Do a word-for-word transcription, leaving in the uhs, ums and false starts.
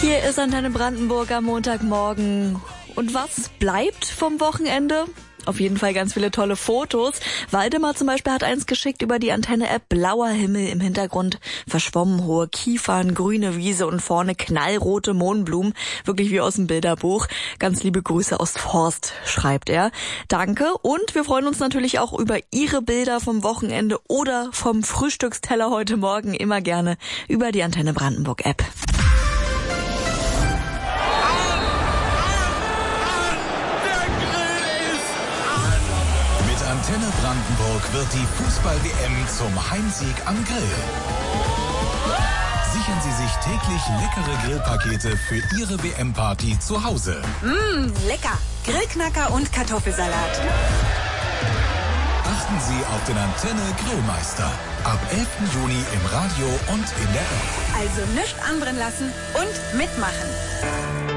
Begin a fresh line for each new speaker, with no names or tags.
Hier ist Antenne Brandenburg am Montagmorgen. Und was bleibt vom Wochenende? Auf jeden Fall ganz viele tolle Fotos. Waldemar zum Beispiel hat eins geschickt über die Antenne-App. Blauer Himmel, im Hintergrund verschwommen hohe Kiefern, grüne Wiese und vorne knallrote Mohnblumen. Wirklich wie aus dem Bilderbuch. Ganz liebe Grüße aus Forst, schreibt er. Danke. Und wir freuen uns natürlich auch über Ihre Bilder vom Wochenende oder vom Frühstücksteller heute Morgen. Immer gerne über die Antenne Brandenburg-App.
Antenne Brandenburg wird die Fußball-W M zum Heimsieg am Grill. Sichern Sie sich täglich leckere Grillpakete für Ihre W M-Party zu Hause.
Mmh, lecker. Grillknacker und Kartoffelsalat.
Achten Sie auf den Antenne Grillmeister. Ab elften Juni im Radio und in der App.
Also nichts anbrennen lassen und mitmachen.